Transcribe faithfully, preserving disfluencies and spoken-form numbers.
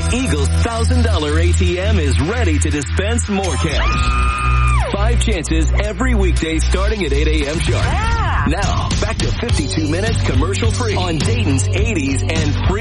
Eagle's one thousand dollars A T M is ready to dispense more cash. Five chances every weekday starting at eight a.m. sharp. Yeah. Now, back to fifty-two minutes commercial free on Dayton's eighties and free.